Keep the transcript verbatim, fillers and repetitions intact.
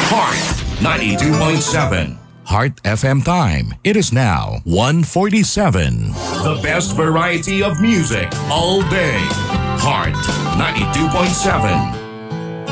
Heart ninety-two point seven. Heart F M time. It is now one forty-seven. The best variety of music all day. Heart ninety-two point seven.